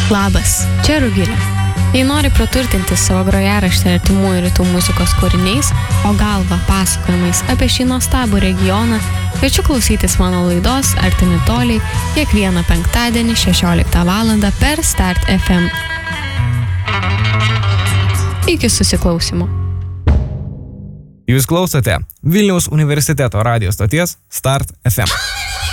Labas, čia Rugilė. Jei nori praturtinti savo grojaraštį artimųjų rytų muzikos kūriniais, o galva pasakojimais apie šį nuostabų regioną, kviečiu klausytis mano laidos Artimi toliai kiekvieną penktadienį 16 val. Per Start FM. Iki susiklausymo. Jūs klausote Vilniaus universiteto radijo stoties Start FM.